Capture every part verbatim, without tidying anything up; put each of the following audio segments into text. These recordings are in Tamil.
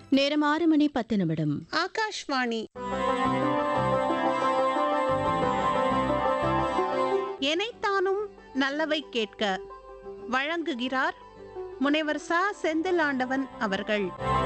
நேரம் ஆறு மணி பத்து நிமிடம். ஆகாஷ்வாணி. எனைத்தானும் நல்லவை கேட்க வழங்குகிறார் முனைவர் ச செந்தில் ஆண்டவன் அவர்கள்.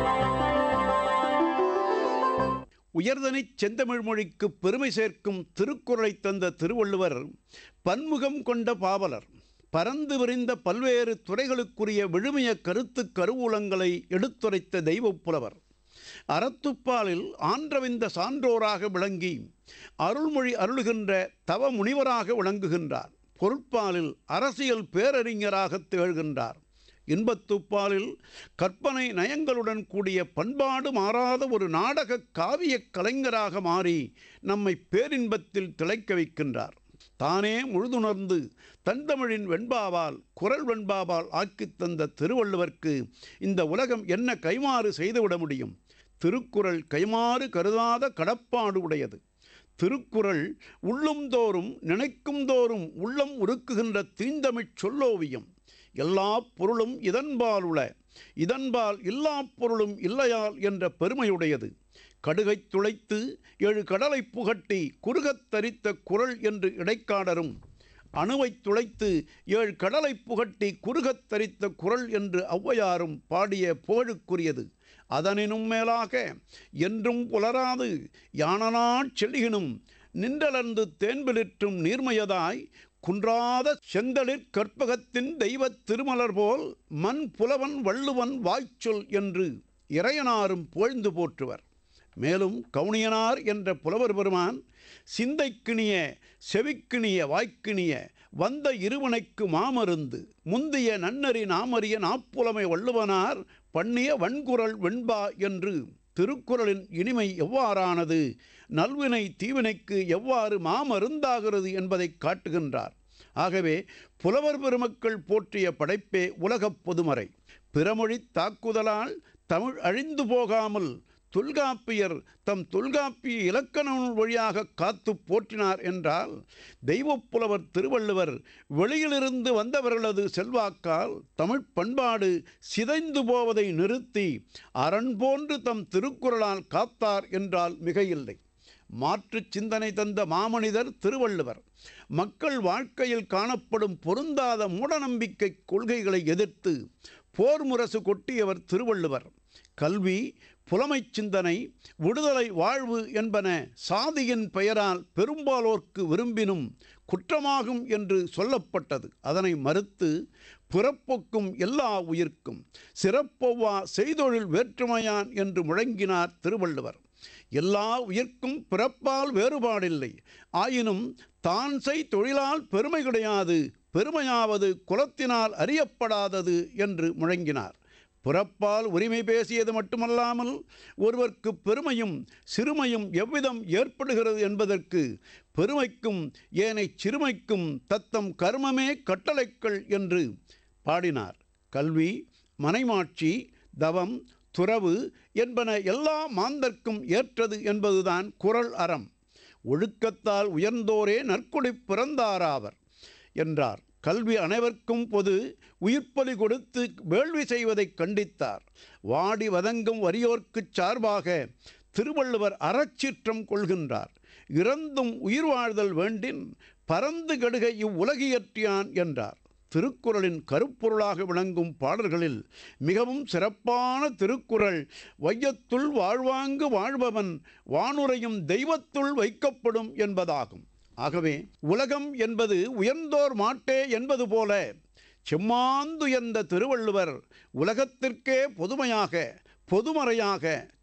உயர்தனிச் செந்தமிழ் மொழிக்கு பெருமை சேர்க்கும் திருக்குறளை தந்த திருவள்ளுவர் பன்முகம் கொண்ட பாவலர். பரந்து விரிந்த பல்வேறு துறைகளுக்குரிய விழுமிய கருத்து கருவூலங்களை எடுத்துரைத்த தெய்வப் புலவர். அறத்துப்பாலில் ஆன்றவிந்த சான்றோராக விளங்கி அருள்மொழி அருளுகின்ற தவ முனிவராக விளங்குகின்றார். பொருட்பாலில் அரசியல் பேரறிஞராக திகழ்கின்றார். இன்பத்துப்பாலில் கற்பனை நயங்களுடன் கூடிய பண்பாடு மாறாத ஒரு நாடக காவிய கலைஞராக மாறி நம்மை பேரின்பத்தில் திளைக்க வைக்கின்றார். தானே முழுதுணர்ந்து தந்தமிழின் வெண்பாவால் குரல் வெண்பாவால் ஆக்கித் தந்த திருவள்ளுவர்க்கு இந்த உலகம் என்ன கைமாறு செய்துவிட முடியும்? திருக்குறள் கைமாறு கருதாத கடப்பாடு உடையது. திருக்குறள் உள்ளும் தோறும் நினைக்கும் தோறும் உள்ளம் உருக்குகின்ற தீந்தமிழ் சொல்லோவியம். எல்லா பொருளும் இதன்பால் உள, இதன்பால் எல்லா பொருளும் இல்லையால் என்ற பெருமையுடையது. கடுகை துளைத்து ஏழு கடலை புகட்டி குறுகத் தரித்த குறள் என்று இடைக்காடரும், அணுவை துளைத்து ஏழு கடலை புகட்டி குறுகத் தரித்த குறள் என்று ஔவையாரும் பாடிய புகழுக்குரியது. அதனினும் மேலாக என்றும் புலராது யானனாற் செல்கினும் நின்றலர்ந்து தேன்பிலிற்றும் நீர்மையதாய் குன்றாத செந்தளிர் கற்பகத்தின் தெய்வத் திருமலர் போல் மண் புலவன் வள்ளுவன் வாய்ச்சொல் என்று இறையனாரும் புகழ்ந்து போற்றுவர். மேலும் கவுனியனார் என்ற புலவர் பெருமான் சிந்தைக்கிணிய செவிக்கிணிய வாய்க்கிணிய வந்த இருவனைக்கு மாமருந்து முந்திய நன்னறி நாமறிய நாப்புலமை வள்ளுவனார் பண்ணிய வன்குரல் வெண்பா என்று திருக்குறளின் இனிமை எவ்வாறானது, நல்வினை தீவினைக்கு எவ்வாறு மாமருந்தாகிறது என்பதை காட்டுகின்றார். ஆகவே புலவர் பெருமக்கள் போற்றிய படைப்பே உலகப் பொதுமறை. பிறமொழி தாக்குதலால் தமிழ் அழிந்து போகாமல் தொல்காப்பியர் தம் தொல்காப்பிய இலக்கண நூல் வழியாக காத்து போற்றினார் என்றால், தெய்வப் புலவர் திருவள்ளுவர் வெளியிலிருந்து வந்தவர்களது செல்வாக்கால் தமிழ் பண்பாடு சிதைந்து போவதை நிறுத்தி அரண் போன்று தம் திருக்குறளால் காத்தார் என்றால் மிகையில்லை. மாற்று சிந்தனை தந்த மாமனிதர் திருவள்ளுவர். மக்கள் வாழ்க்கையில் காணப்படும் பொருந்தாத மூடநம்பிக்கை கொள்கைகளை எதிர்த்து போர் முரசு கொட்டியவர் திருவள்ளுவர். கல்வி, புலமை சிந்தனை, விடுதலை வாழ்வு என்பன சாதியின் பெயரால் பெரும்பாலோர்க்கு விரும்பினும் குற்றமாகும் என்று சொல்லப்பட்டது. அதனை மறுத்து பிறப்பொக்கும் எல்லா உயிர்க்கும் சிறப்பொவ்வா செய்தொழில் வேற்றுமையான் என்று முழங்கினார் திருவள்ளுவர். எல்லா உயிர்க்கும் பிறப்பால் வேறுபாடில்லை, ஆயினும் தான் செய் தொழிலால் பெருமை கிடையாது, பெருமையாவது குலத்தினால் அறியப்படாதது என்று முழங்கினார். பிறப்பால் உரிமை பேசியது மட்டுமல்லாமல் ஒருவர்க்கு பெருமையும் சிறுமையும் எவ்விதம் ஏற்படுகிறது என்பதற்கு பெருமைக்கும் ஏனை சிறுமைக்கும் தத்தம் கர்மமே கட்டளைக்கள் என்று பாடினார். கல்வி, மனைமாட்சி, தவம், துறவு என்பன எல்லா மாந்தர்க்கும் ஏற்றது என்பதுதான் குறள் அறம். ஒழுக்கத்தால் உயர்ந்தோரே நற்குடி பிறந்தாராவர் என்றார். கல்வி அனைவருக்கும் பொது, உயிர்ப்பலி கொடுத்து வேள்வி செய்வதை கண்டித்தார். வாடி வதங்கும் வறியோர்க்குச் சார்பாக திருவள்ளுவர் அறச்சீற்றம் கொள்கின்றார். இறந்தும் உயிர் வாழ்தல் வேண்டின் பரந்து கடுக இவ்வுலகியற்றியான் என்றார். திருக்குறளின் கருப்பொருளாக விளங்கும் பாடல்களில் மிகவும் சிறப்பான திருக்குறள் வையத்துள் வாழ்வாங்கு வாழ்பவன் வானுரையும் தெய்வத்துள் வைக்கப்படும் என்பதாகும். ஆகவே உலகம் என்பது உயர்ந்தோர் மாட்டே என்பது போல செம்மாந்துயர்ந்த திருவள்ளுவர் உலகத்திற்கே பொதுமையாக பொதுமறையாக